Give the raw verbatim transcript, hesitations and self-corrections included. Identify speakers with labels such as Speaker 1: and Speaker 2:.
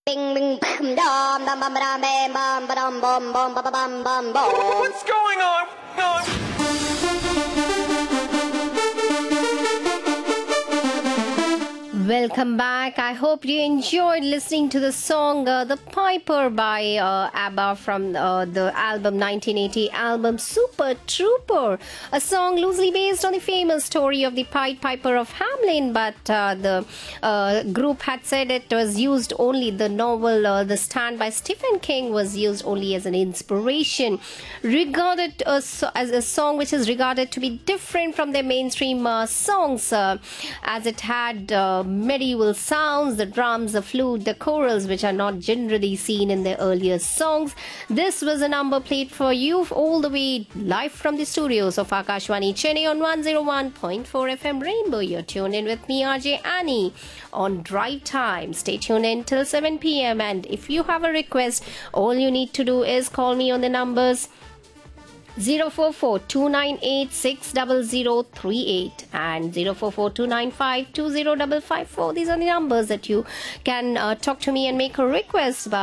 Speaker 1: Bing bing bam dum dum bum bam bam bum bum bum bum bum bum bum bum.
Speaker 2: What's going on? on?
Speaker 3: Welcome back. I hope you enjoyed listening to the song uh, The Piper by uh, ABBA from uh, the album nineteen eighty album Super Trooper, a song loosely based on the famous story of the Pied Piper of Hamelin, but uh, the uh, group had said it was used only, the novel uh, The Stand by Stephen King was used only as an inspiration, regarded uh, so, as a song which is regarded to be different from their mainstream uh, songs, uh, as it had uh, medieval sounds, the drums, the flute, the chorals, which are not generally seen in their earlier songs. This was a number played for you all the way live from the studios of Akashwani Chennai on one oh one point four F M Rainbow. You're tuned in with me, R J Annie, on Drive Time. Stay tuned in till seven p.m. and if you have a request, all you need to do is call me on the numbers zero four four two nine eight six zero zero three eight and zero four four two nine five two zero five five four. These are the numbers that you can uh, talk to me and make a request about.